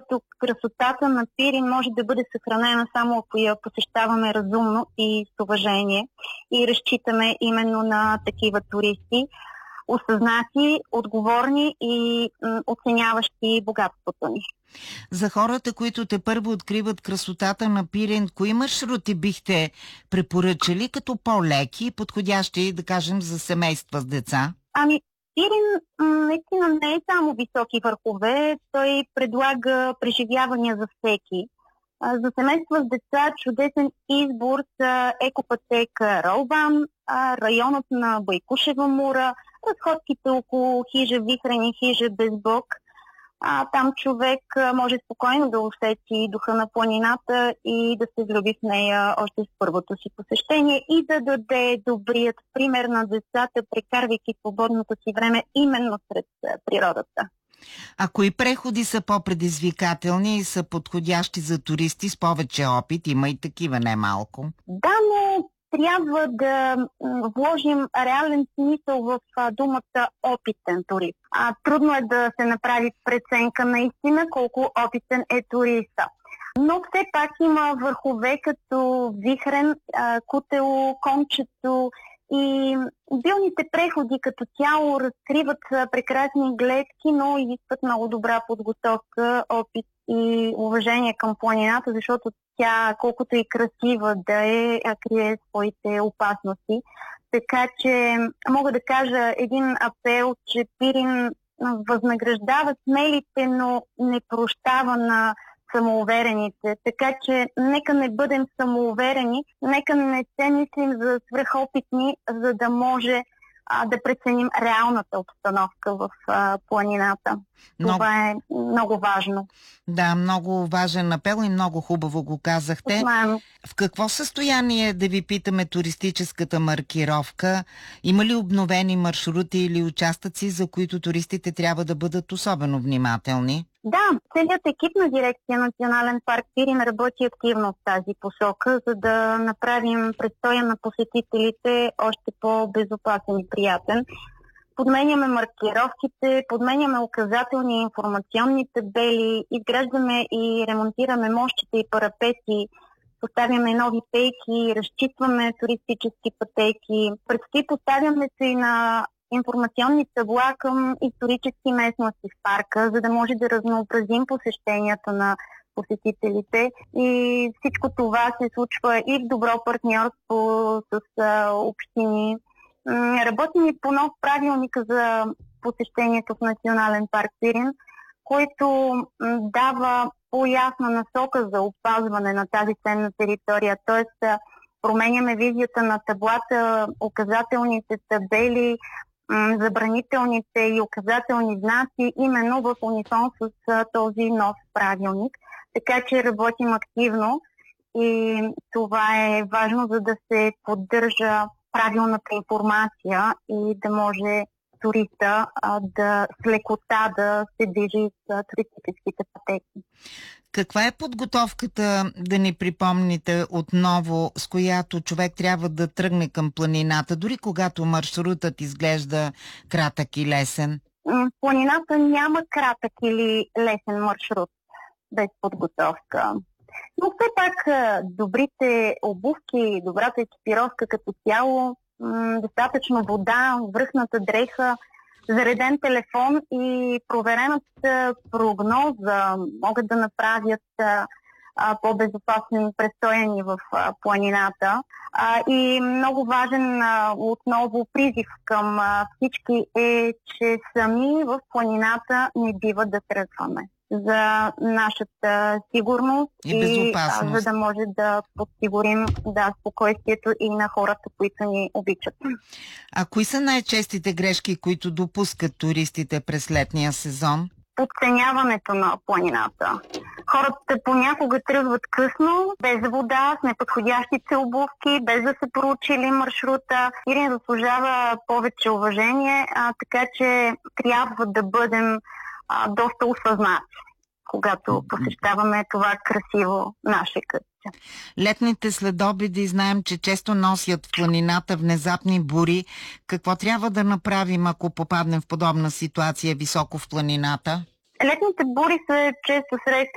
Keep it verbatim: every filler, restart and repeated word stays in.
защото красотата на Пирин може да бъде съхранена само ако я посещаваме разумно и с уважение и разчитаме именно на такива туристи, осъзнати, отговорни и м, оценяващи богатството ни. За хората, които те първо откриват красотата на Пирин, кои маршрути бихте препоръчали като по-леки, подходящи, да кажем, за семейства с деца? Ами, Пирин наистина не е само високи върхове, той предлага преживявания за всеки. А, за семейства с деца чудесен избор са екопътека Ролбан, а, районът на Байкушева мура, разходките около хижа Вихрен и хижа Безбог. А, там човек а, може спокойно да усети духа на планината и да се влюби в нея още с първото си посещение и да даде добрият пример на децата, прекарвайки свободното си време именно сред а, природата. А кои преходи са по-предизвикателни и са подходящи за туристи с повече опит? Има и такива, не малко. Да, но трябва да м, вложим реален смисъл в а, думата опитен турист. А, трудно е да се направи преценка наистина колко опитен е туриста. Но все пак има върхове като Вихрен, а, Кутело, Кончето и билните преходи като цяло разкриват а, прекрасни гледки, но изискват много добра подготовка, опит и уважение към планината, защото тя, колкото и красива да е, крие своите опасности. Така че мога да кажа един апел, че Пирин възнаграждава смелите, но не прощава на самоуверените. Така че нека не бъдем самоуверени, нека не се мислим за свръхопитни, за да може а, да преценим реалната обстановка в а, планината. Много... Това е много важно. Да, много важен апел и много хубаво го казахте. Знаем. В какво състояние, да ви питаме, туристическата маркировка? Има ли обновени маршрути или участъци, за които туристите трябва да бъдат особено внимателни? Да, целият екип на дирекция Национален парк Пирин работи активно в тази посока, за да направим престоя на посетителите още по-безопасен и приятен. Подменяме маркировките, подменяме указателни и информационни табели, изграждаме и ремонтираме мостчета и парапети, поставяме нови пейки, разчистваме туристически пътеки. Предстои поставянето и на информационни табла към исторически местности в парка, за да може да разнообразим посещенията на посетителите. И всичко това се случва и в добро партньорство с а, общини. М, Работим и по нов правилник за посещението в Национален парк Пирин, който м, дава по-ясна насока за опазване на тази ценна територия. Тоест, а, променяме визията на таблата, указателните табели, м, забранителните и указателни знаци именно в унисон с а, този нов правилник. Така че работим активно и това е важно, за да се поддържа правилната информация и да може туриста а, да с лекота да се движи с а, туристическите пътеки. Каква е подготовката, да ни припомните отново, с която човек трябва да тръгне към планината, дори когато маршрутът изглежда кратък и лесен? М, Планината няма кратък или лесен маршрут без подготовка. Но все пак а, добрите обувки, добрата екипировка като цяло, м, достатъчно вода, връхната дреха, зареден телефон и проверената прогноза могат да направят а, а, по-безопасен престоя ни в а, планината. А, и много важен а, отново призив към а, всички е, че сами в планината не бива да тръгваме за нашата сигурност и безопасност, и а, за да може да подсигурим да, спокойствието и на хората, които ни обичат. А кои са най-честите грешки, които допускат туристите през летния сезон? Подценяването на планината. Хората понякога тръгват късно, без вода, с неподходящите обувки, без да са проучили маршрута. Пирин заслужава повече уважение, а, така че трябва да бъдем а, доста осъзнати, когато посещаваме това красиво наше кътче. Летните следобеди знаем, че често носят в планината внезапни бури. Какво трябва да направим, ако попаднем в подобна ситуация високо в планината? Летните бури са често срещани